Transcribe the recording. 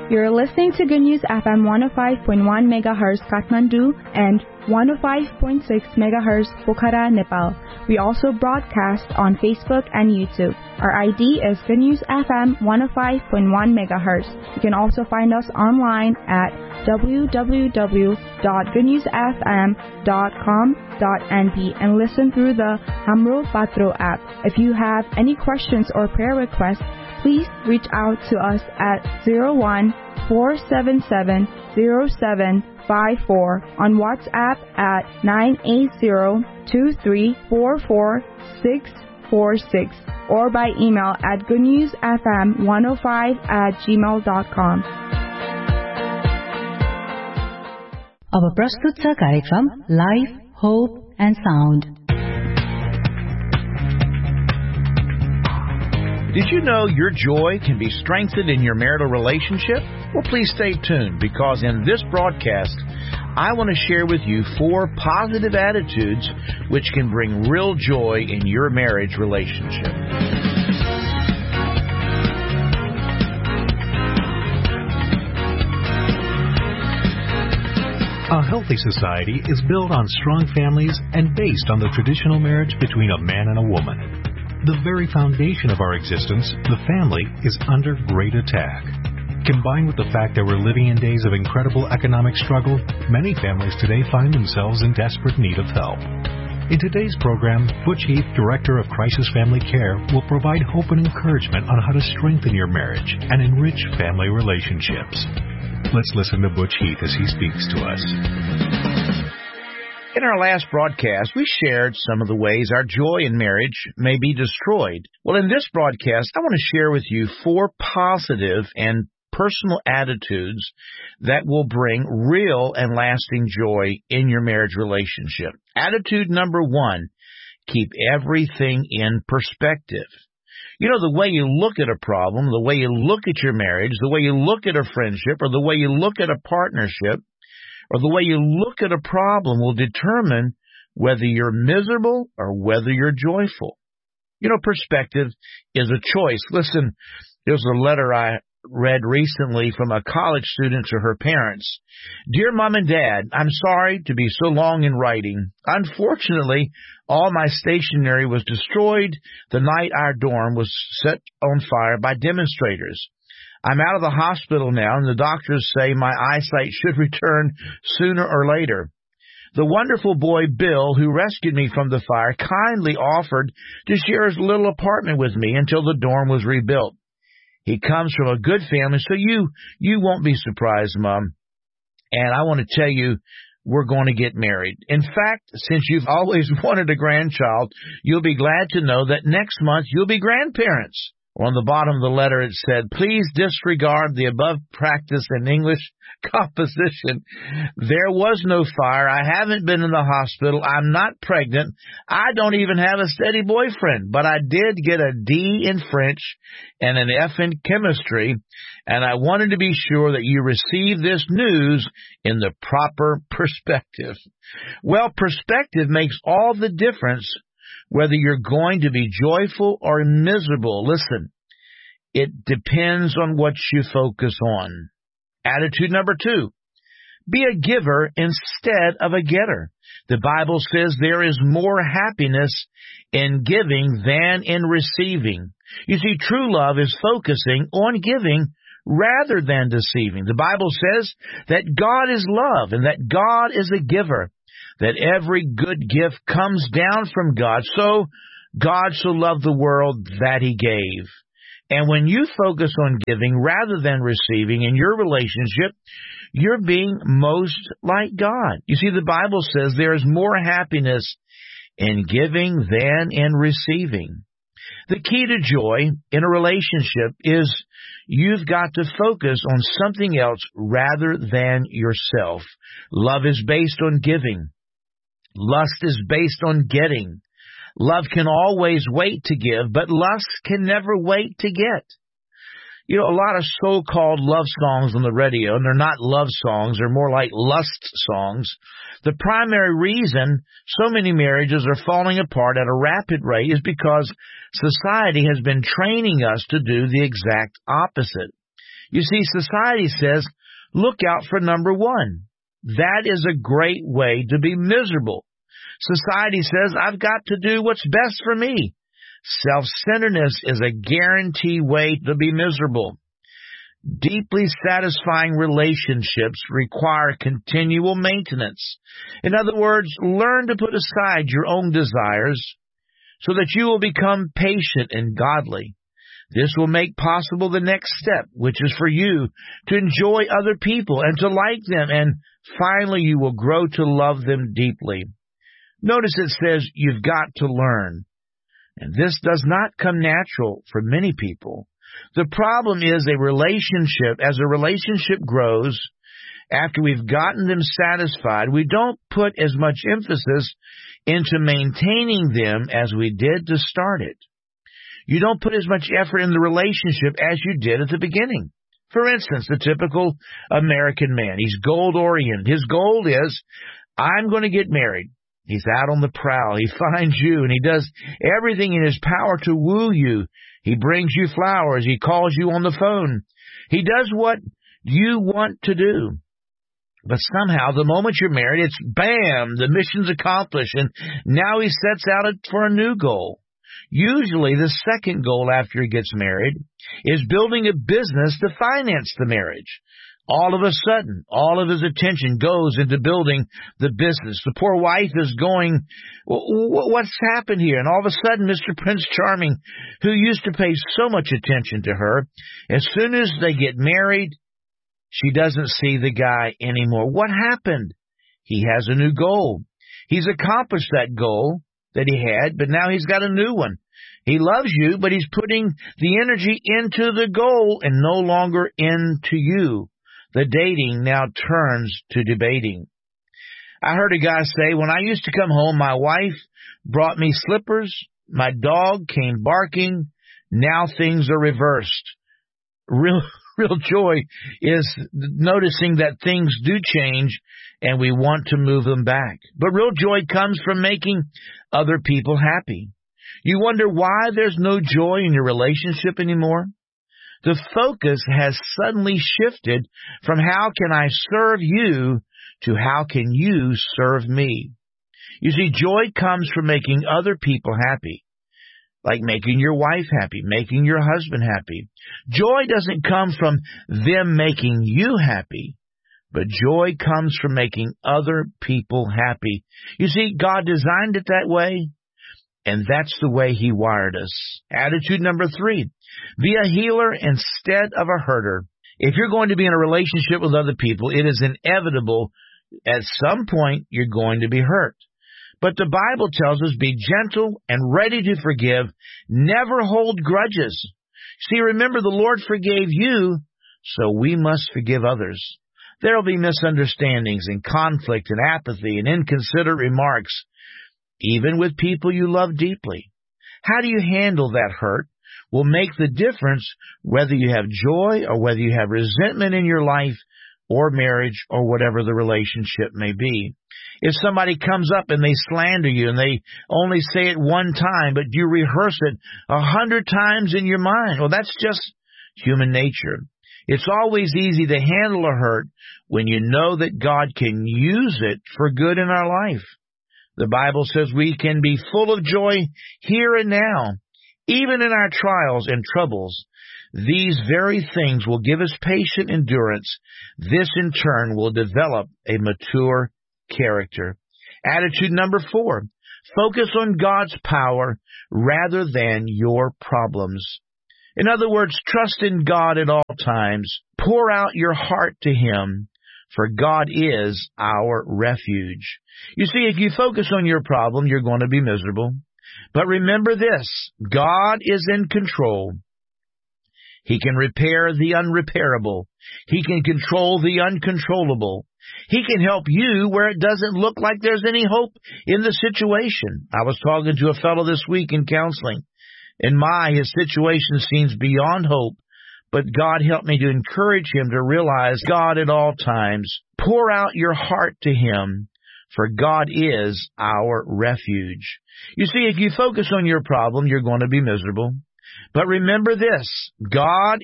You're listening to Good News FM 105.1 MHz Kathmandu and 105.6 MHz Pokhara, Nepal. We also broadcast on Facebook and YouTube. Our ID is Good News FM 105.1 MHz. You can also find us online at www.goodnewsfm.com.np and listen through the Hamro Patro app. If you have any questions or prayer requests, please reach out to us at 01-477-0754, on WhatsApp at 980-2344-646, or by email at goodnewsfm105@gmail.com. अब प्रस्तुत छ कार्यक्रम life, hope end sound. Did you know your joy can be strengthened in your marital relationship? Well, please stay tuned, because in this broadcast, I want to share with you 4 positive attitudes which can bring real joy in your marriage relationship. A healthy society is built on strong families and based on the traditional marriage between a man and a woman. The very foundation of our existence, the family, is under great attack. Combined with the fact that we're living in days of incredible economic struggle, many families today find themselves in desperate need of help. In today's program, Butch Heath, Director of Crisis Family Care, will provide hope and encouragement on how to strengthen your marriage and enrich family relationships. Let's listen to Butch Heath as he speaks to us. In our last broadcast, we shared some of the ways our joy in marriage may be destroyed. Well, in this broadcast, I want to share with you 4 positive and personal attitudes that will bring real and lasting joy in your marriage relationship. Attitude number 1, keep everything in perspective. You know, the way you look at a problem, the way you look at your marriage, the way you look at a friendship, or the way you look at a partnership, or the way you look at a problem will determine whether you're miserable or whether you're joyful. You know, perspective is a choice. Listen, there's a letter I read recently from a college student to her parents. Dear Mom and Dad, I'm sorry to be so long in writing. Unfortunately, all my stationery was destroyed the night our dorm was set on fire by demonstrators. I'm out of the hospital now, and the doctors say my eyesight should return sooner or later. The wonderful boy Bill, who rescued me from the fire, kindly offered to share his little apartment with me until the dorm was rebuilt. He comes from a good family, so you won't be surprised, Mom. And I want to tell you, we're going to get married. In fact, since you've always wanted a grandchild, you'll be glad to know that next month you'll be grandparents. On the bottom of the letter, it said, please disregard the above practice in English composition. There was no fire. I haven't been in the hospital. I'm not pregnant. I don't even have a steady boyfriend, but I did get a D in French and an F in chemistry, and I wanted to be sure that you receive this news in the proper perspective. Well, perspective makes all the difference whether you're going to be joyful or miserable. Listen, it depends on what you focus on. Attitude number 2, be a giver instead of a getter. The Bible says there is more happiness in giving than in receiving. You see, true love is focusing on giving rather than deceiving. The Bible says that God is love and that God is a giver, that every good gift comes down from God. So God so loved the world that He gave. And when you focus on giving rather than receiving in your relationship, you're being most like God. You see, the Bible says there is more happiness in giving than in receiving. The key to joy in a relationship is you've got to focus on something else rather than yourself. Love is based on giving. Lust is based on getting. Love can always wait to give, but lust can never wait to get. You know, a lot of so-called love songs on the radio, and they're not love songs, they're more like lust songs. The primary reason so many marriages are falling apart at a rapid rate is because society has been training us to do the exact opposite. You see, society says, look out for number one. That is a great way to be miserable. Society says, I've got to do what's best for me. Self-centeredness is a guaranteed way to be miserable. Deeply satisfying relationships require continual maintenance. In other words, learn to put aside your own desires so that you will become patient and godly. This will make possible the next step, which is for you to enjoy other people and to like them, and finally you will grow to love them deeply. Notice it says you've got to learn. And this does not come natural for many people. The problem is as a relationship grows, after we've gotten them satisfied, we don't put as much emphasis into maintaining them as we did to start it. You don't put as much effort in the relationship as you did at the beginning. For instance, the typical American man, he's goal-oriented. His goal is, I'm going to get married. He's out on the prowl. He finds you, and he does everything in his power to woo you. He brings you flowers. He calls you on the phone. He does what you want to do. But somehow, the moment you're married, it's bam, the mission's accomplished, and now he sets out for a new goal. Usually, the second goal after he gets married is building a business to finance the marriage. All of a sudden, all of his attention goes into building the business. The poor wife is going, what's happened here? And all of a sudden, Mr. Prince Charming, who used to pay so much attention to her, as soon as they get married, she doesn't see the guy anymore. What happened? He has a new goal. He's accomplished that goal that he had, but now he's got a new one. He loves you, but he's putting the energy into the goal and no longer into you. The dating now turns to debating. I heard a guy say, when I used to come home, my wife brought me slippers, my dog came barking, now things are reversed. Real joy is noticing that things do change and we want to move them back. But real joy comes from making other people happy. You wonder why there's no joy in your relationship anymore? The focus has suddenly shifted from how can I serve you to how can you serve me. You see, joy comes from making other people happy, like making your wife happy, making your husband happy. Joy doesn't come from them making you happy, but joy comes from making other people happy. You see, God designed it that way, and that's the way He wired us. Attitude number 3, be a healer instead of a herder. If you're going to be in a relationship with other people, it is inevitable at some point you're going to be hurt. But the Bible tells us, be gentle and ready to forgive. Never hold grudges. See, remember, the Lord forgave you, so we must forgive others. There will be misunderstandings and conflict and apathy and inconsiderate remarks, even with people you love deeply. How do you handle that hurt will make the difference whether you have joy or whether you have resentment in your life or marriage or whatever the relationship may be. If somebody comes up and they slander you and they only say it one time, but you rehearse it 100 times in your mind, well, that's just human nature. It's always easy to handle a hurt when you know that God can use it for good in our life. The Bible says we can be full of joy here and now, even in our trials and troubles. These very things will give us patient endurance. This, in turn, will develop a mature character. Attitude number 4, focus on God's power rather than your problems. In other words, trust in God at all times. Pour out your heart to Him, for God is our refuge. You see, if you focus on your problem, you're going to be miserable. But remember this, God is in control. He can repair the unrepairable. He can control the uncontrollable. He can help you where it doesn't look like there's any hope in the situation. I was talking to a fellow this week in counseling, and his situation seems beyond hope, but God helped me to encourage him to realize God at all times. Pour out your heart to Him, for God is our refuge. You see, if you focus on your problem, you're going to be miserable. But remember this, God